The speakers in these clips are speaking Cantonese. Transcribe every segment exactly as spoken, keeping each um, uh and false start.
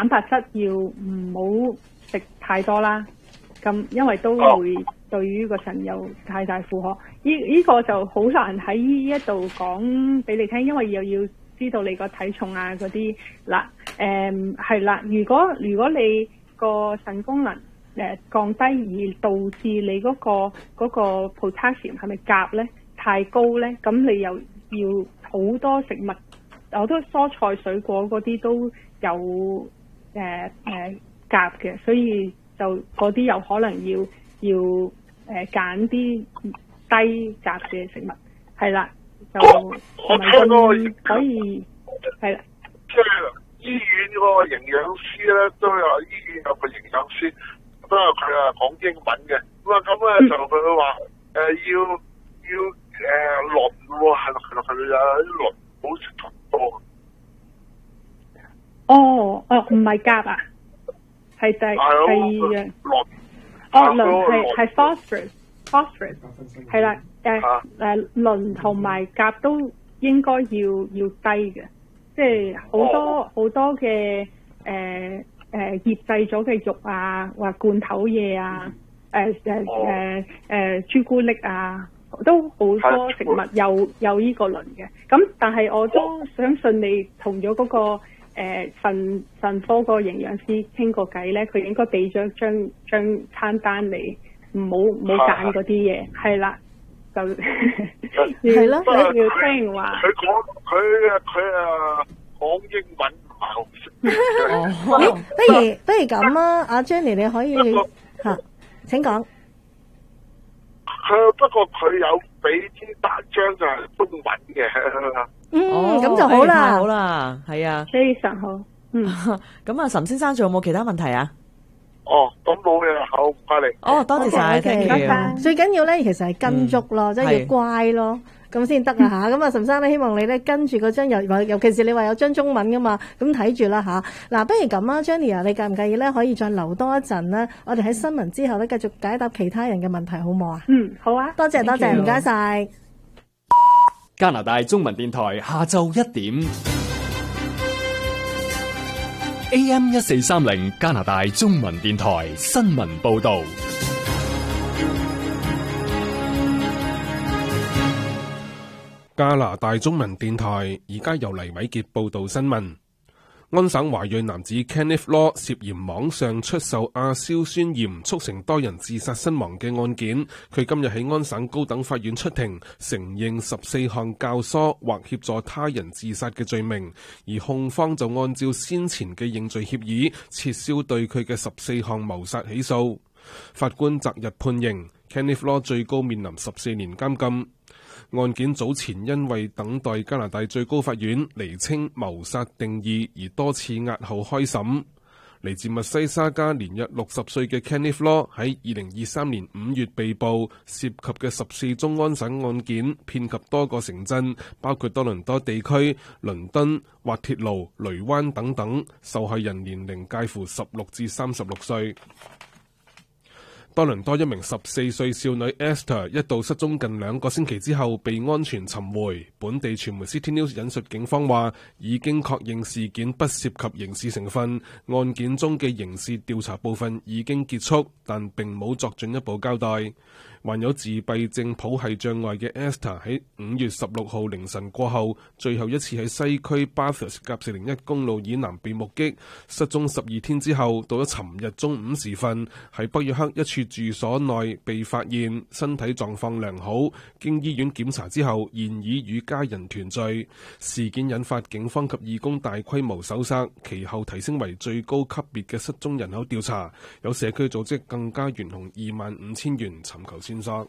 蛋白質要唔好食太多啦。咁因為都會對於個腎有太大負荷。呢呢、這個就好難喺呢一度講俾你聽，因為又要知道你個體重啊嗰啲嗱。誒係啦，如果如果你個腎功能誒、呃、降低而導致你嗰、那個嗰、那個 potassium 係咪鉀咧太高咧，咁你又要好多食物，好多蔬菜水果嗰啲都有誒誒鉀嘅，所以就嗰啲有可能要要誒揀啲低鉀嘅食物，係啦，就係咪咁可以係啦？ 即係醫院嗰個營養師咧，都有醫院有個營養師，不過佢係講英文嘅，咁啊咁咧就佢話誒要要誒磷喎，係係係有啲磷好食得多。 哦哦，唔係鉀啊，係第第二樣。 磷哦，磷係係 phosphorus，phosphorus 係啦，誒誒磷同埋鉀都應該要要低嘅。即係好多好、哦、多嘅誒誒醃製咗嘅肉啊，或罐頭嘢啊，誒誒誒誒朱古力啊，都好多食物有有呢個磷嘅。咁但係我都相信你同咗嗰個誒腎腎科個營養師傾過偈咧，佢應該俾咗張張餐單你，唔好唔好揀嗰啲嘢，係啦。就係咯，你要聽話。佢講佢佢啊講英文唔係好識。 不如不如咁啊，阿 Jenny 你可以嚇請講。 佢不過佢有俾啲單張就係中文嘅。 嗯，咁就好啦， 好啦，係啊， 非常好。嗯， 咁啊，岑先生仲有冇其他問題啊？ 哦，咁冇嘢，好唔該你。 哦，多謝晒， 多謝。最緊要咧，其實係跟足咯，即係要乖咯，咁先得啊吓。咁啊，岑生咧，希望你咧跟住嗰張尤尤其是你話有張中文噶嘛，咁睇住啦吓。嗱，不如咁啊 ，Jenny 啊，你介唔介意咧？可以再留多一陣咧，我哋喺新聞之後咧，繼續解答其他人嘅問題，好唔好啊？ 嗯，好啊。 多謝多謝，唔該晒。 加拿大中文電台下晝一點。A M 一四三零加拿大中文電台新聞報道。 加拿大中文電台而家由黎偉傑報道新聞。安省華裔男子 Kenneth Law 涉嫌網上出售亞硝酸鹽，促成多人自殺身亡嘅案件，佢今日喺安省高等法院出庭，承認十四項教唆或協助他人自殺嘅罪名，而控方就按照先前嘅認罪協議，撤銷對佢嘅十四項謀殺起訴。法官擇日判刑 ，Kenneth Law 最高面臨十四年監禁。案件早前因為等待加拿大最高法院釐清謀殺定義而多次押後開審。嚟自密西沙加年約六十歲嘅 Kenneth Law 喺二零二三年五月被捕，涉及嘅十四宗安省案件遍及多個城鎮，包括多倫多地區、倫敦、滑鐵盧、雷灣等等，受害人年齡介乎十六至三十六歲。多倫多一名十四歲少女 Esther 一度失蹤近兩個星期之後被安全尋回。本地傳媒 City News 引述警方話，已經確認事件不涉及刑事成分，案件中嘅刑事調查部分已經結束，但並冇作進一步交代。患有自閉症譜系障礙嘅 Esther 喺五月十六號凌晨過後，最後一次喺西區 Bathurst 甲四零一公路以南被目擊。失蹤十二天之後，到咗尋日中午時分，喺北約克一處住所內被發現，身體狀況良好。經醫院檢查之後，現已與家人團聚。事件引發警方及義工大規模搜索，其後提升為最高級別嘅失蹤人口調查。有社區組織更加懸紅二萬五千元尋求線索。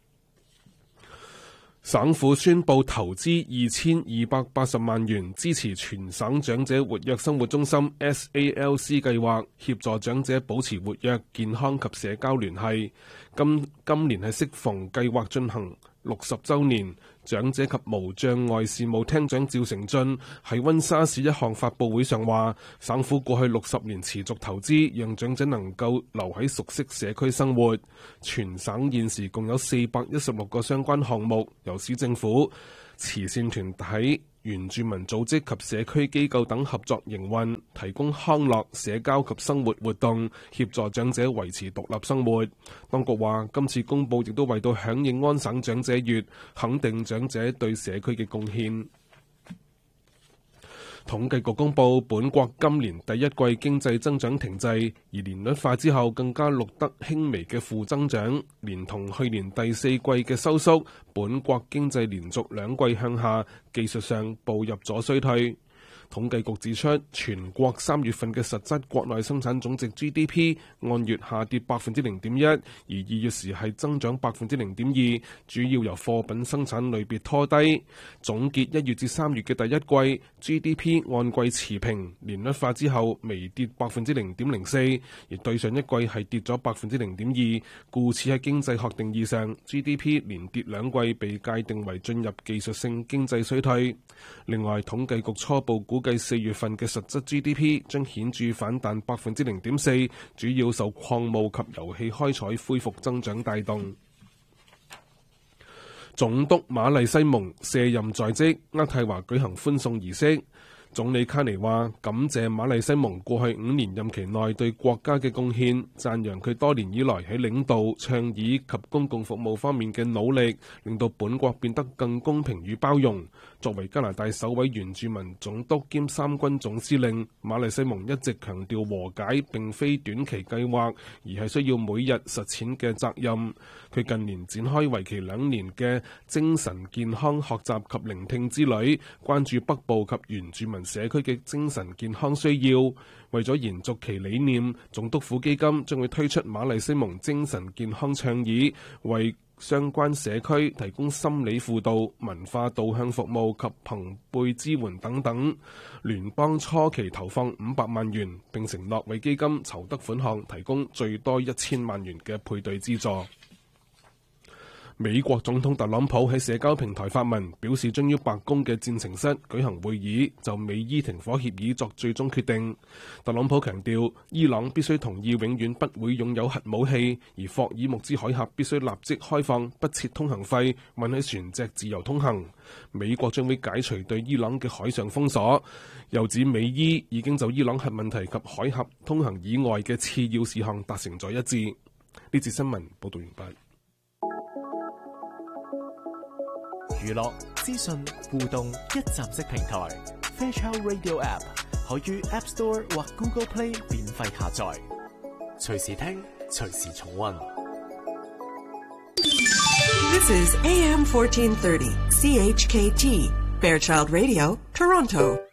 省府宣布投資二千二百八十萬元支持全省長者活躍生活中心 S A L C 計劃，協助長者保持活躍、健康及社交聯繫。今今年係適逢計劃進行六十週年，長者及無障礙事務廳長趙成俊喺溫莎市一項發佈會上話，省府過去六十年持續投資，讓長者能夠留喺熟悉社區生活。全省現時共有四百一十六個相關項目，由市政府、慈善團體、 原住民組織及社區機構等合作營運，提供康樂、社交及生活活動，協助長者維持獨立生活。當局話，今次公佈亦都為到響應安省長者月，肯定長者對社區嘅貢獻。統計局公佈，本國今年第一季經濟增長停滯，而年率化之後更加錄得輕微嘅負增長，連同去年第四季嘅收縮，本國經濟連續兩季向下，技術上步入咗衰退。統計局指出，全國三月份嘅實質國內生產總值 G D P 按月下跌百分之零點一，而二月時係增長百分之零點二，主要由貨品生產類別拖低。總結一月至三月嘅第一季 G D P 按季持平，年率化之後微跌百分之零點零四，而對上一季係跌咗百分之零點二，故此喺經濟學定義上 G D P 連跌兩季被界定為進入技術性經濟衰退。另外，統計局初步估計四月份嘅實質 G D P 將顯著反彈百分之零點四，主要受礦務及油氣開採恢復增長帶動。總督馬麗西蒙卸任在即，渥太華舉行歡送儀式。總理卡尼話感謝馬麗西蒙過去五年任期內對國家嘅貢獻，讚揚佢多年以來喺領導、倡議及公共服務方面嘅努力，令到本國變得更公平與包容。作為加拿大首位原住民總督兼三軍總司令，馬麗西蒙一直強調和解並非短期計劃，而係需要每日實踐嘅責任。佢近年展開為期兩年嘅精神健康學習及聆聽之旅，關注北部及原住民社區嘅精神健康需要。為咗延續其理念，總督府基金將會推出馬麗西蒙精神健康倡議，為相關社區提供心理輔導、文化導向服務及朋輩支援等等。聯邦初期投放五百萬元，並承諾為基金籌得款項提供最多一千萬元嘅配對資助。美國總統特朗普喺社交平台發文，表示將於白宮嘅戰情室舉行會議，就美伊停火協議作最終決定。特朗普強調，伊朗必須同意永遠不會擁有核武器，而霍爾木茲海峽必須立即開放，不設通行費，允許船隻自由通行。美國將會解除對伊朗嘅海上封鎖。又指美伊已經就伊朗核問題及海峽通行以外嘅次要事項達成咗一致。呢節新聞報道完畢。 娛樂、資訊、互動一站式平台 Fairchild Radio App 可於 App Store 或 Google Play 免費下載，隨時聽，隨時重溫。 This is A M fourteen thirty C H K T Fairchild Radio Toronto.